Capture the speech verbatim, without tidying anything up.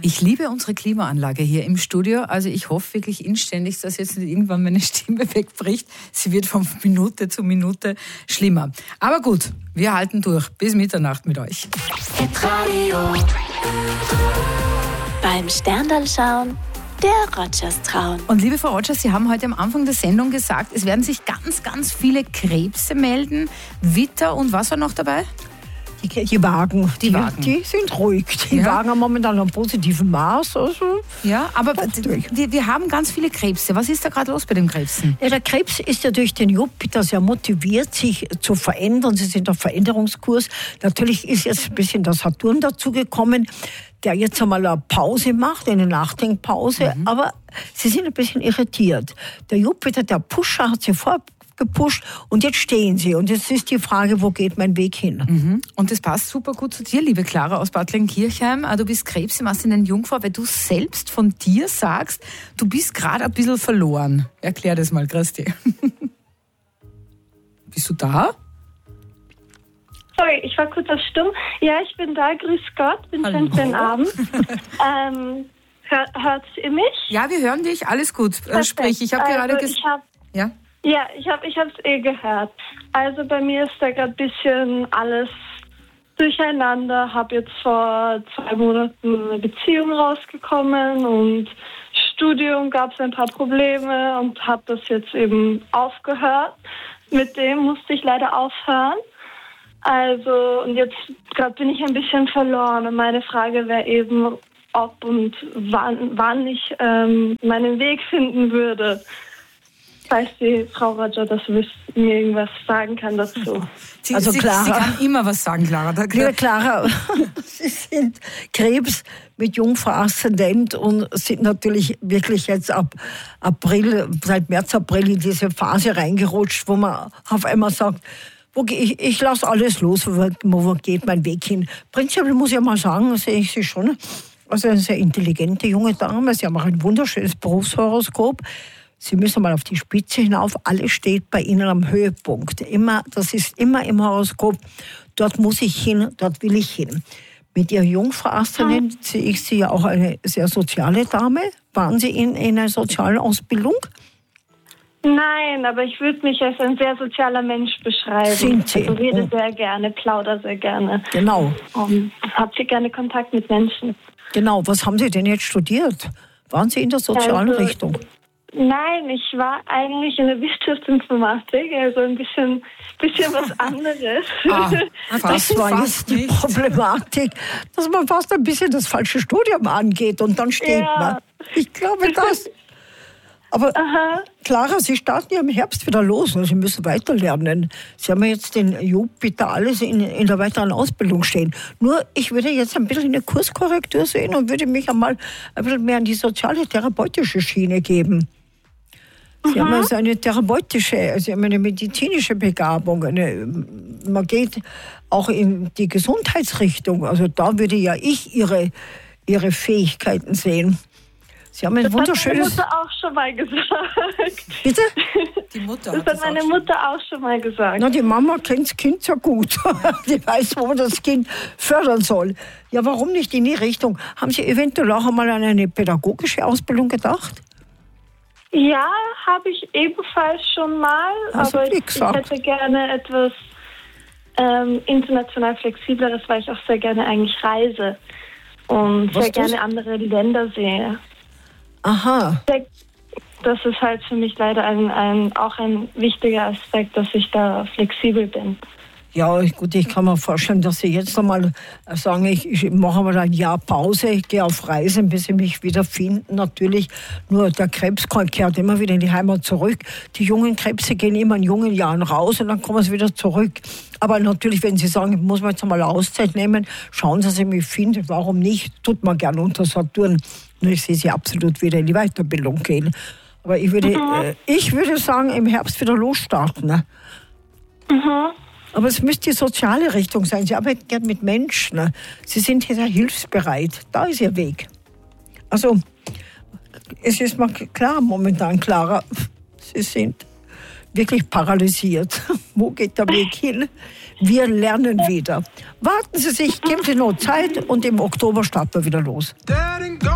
Ich liebe unsere Klimaanlage hier im Studio. Also ich hoffe wirklich inständig, dass jetzt nicht irgendwann meine Stimme wegbricht. Sie wird von Minute zu Minute schlimmer. Aber gut, wir halten durch bis Mitternacht mit euch. Beim Sterndal schauen, der Rogers Trauen. Und liebe Frau Rogers, Sie haben heute am Anfang der Sendung gesagt, es werden sich ganz, ganz viele Krebse melden. Witter und was war noch dabei? Die, die Wagen, die, die, Wagen. die sind ruhig. Die ja. Wagen haben momentan einen positiven Maß. Also ja, aber wir, wir haben ganz viele Krebse. Was ist da gerade los bei den Krebsen? Ja, der Krebs ist ja durch den Jupiter sehr motiviert, sich zu verändern. Sie sind auf Veränderungskurs. Natürlich ist jetzt ein bisschen der Saturn dazugekommen, der jetzt einmal eine Pause macht, eine Nachdenkpause. Mhm. Aber sie sind ein bisschen irritiert. Der Jupiter, der Pusher, hat sie vor gepusht und jetzt stehen sie. Und jetzt ist die Frage, wo geht mein Weg hin? Mhm. Und das passt super gut zu dir, liebe Clara aus Bad Lenkirchheim. Du bist Krebs im Aszendenten Jungfrau, weil du selbst von dir sagst, du bist gerade ein bisschen verloren. Erklär das mal, Christi. Bist du da? Sorry, ich war kurz auf Stumm. Ja, ich bin da. Grüß Gott. Bin schon den Abend. ähm, hör, hört ihr mich? Ja, wir hören dich. Alles gut. Äh, sprich, ich habe also gerade gesagt. Ja? Ja, ich habe ich es eh gehört. Also bei mir ist da gerade ein bisschen alles durcheinander. Habe jetzt vor zwei Monaten eine Beziehung rausgekommen und Studium gab es ein paar Probleme und habe das jetzt eben aufgehört. Mit dem musste ich leider aufhören. Also und jetzt gerade bin ich ein bisschen verloren und meine Frage wäre eben, ob und wann, wann ich ähm, meinen Weg finden würde. Falls die Frau Roger das mir irgendwas sagen kann dazu. Sie, also sie, Clara, sie kann immer was sagen, Clara. Da, liebe Clara, Sie sind Krebs mit Jungfrau Aszendent und sind natürlich wirklich jetzt ab April, seit März, April in diese Phase reingerutscht, wo man auf einmal sagt, wo ich, ich lasse alles los, wo, wo geht mein Weg hin. Prinzipiell muss ich mal sagen, sehe ich Sie schon, also eine sehr intelligente junge Dame. Sie haben auch ein wunderschönes Berufshoroskop. Sie müssen mal auf die Spitze hinauf. Alles steht bei Ihnen am Höhepunkt. Immer, das ist immer im Horoskop. Dort muss ich hin, dort will ich hin. Mit Ihrer Jungfrau Aszendent sehe ich Sie ja auch eine sehr soziale Dame. Waren Sie in, in einer sozialen Ausbildung? Nein, aber ich würde mich als ein sehr sozialer Mensch beschreiben. Sind Sie? Also rede sehr gerne, plauder sehr gerne. Genau. Und habe Sie gerne Kontakt mit Menschen. Genau. Was haben Sie denn jetzt studiert? Waren Sie in der sozialen also, Richtung? Nein, ich war eigentlich in der Wirtschaftsinformatik, also ein bisschen, bisschen was anderes. Ah, das war jetzt die nicht. Problematik, dass man fast ein bisschen das falsche Studium angeht und dann steht ja. man. Ich glaube das. Aber Aha. Clara, Sie starten ja im Herbst wieder los. Sie müssen weiterlernen. Sie haben ja jetzt den Jupiter alles in, in der weiteren Ausbildung stehen. Nur, ich würde jetzt ein bisschen eine Kurskorrektur sehen und würde mich einmal ein bisschen mehr an die soziale, therapeutische Schiene geben. Sie Aha. haben also eine therapeutische, Sie haben eine medizinische Begabung. Eine, man geht auch in die Gesundheitsrichtung. Also da würde ja ich Ihre, Ihre Fähigkeiten sehen. Sie haben ein das wunderschönes... Das hat meine Mutter auch schon mal gesagt. Bitte? Die Mutter das hat hat das meine auch Mutter auch schon mal gesagt. Na, die Mama kennt das Kind sehr gut. Die weiß, wo man das Kind fördern soll. Ja, warum nicht in die Richtung? Haben Sie eventuell auch einmal an eine pädagogische Ausbildung gedacht? Ja, habe ich ebenfalls schon mal. Also, aber ich, ich hätte gerne etwas ähm, international Flexibleres, weil ich auch sehr gerne eigentlich reise und Was sehr das? gerne andere Länder sehe. Aha. Das ist halt für mich leider ein, ein, auch ein wichtiger Aspekt, dass ich da flexibel bin. Ja, gut, ich kann mir vorstellen, dass Sie jetzt einmal sagen, ich, ich mache mal ein Jahr Pause, ich gehe auf Reisen, bis Sie mich wieder finden. Natürlich, nur der Krebs kehrt immer wieder in die Heimat zurück. Die jungen Krebse gehen immer in jungen Jahren raus und dann kommen sie wieder zurück. Aber natürlich, wenn Sie sagen, ich muss mir jetzt einmal Auszeit nehmen, schauen Sie, dass ich mich finde. Warum nicht? Tut man gerne unter Saturn. Und ich sehe Sie absolut wieder in die Weiterbildung gehen. Aber ich würde, mhm. äh, ich würde sagen, im Herbst wieder losstarten. Ne? Mhm. Aber es müsste die soziale Richtung sein. Sie arbeiten gern mit Menschen. Ne? Sie sind sehr hilfsbereit. Da ist Ihr Weg. Also, es ist mal klar, momentan klarer. Sie sind wirklich paralysiert. Wo geht der Weg hin? Wir lernen wieder. Warten Sie sich, geben Sie noch Zeit und im Oktober starten wir wieder los.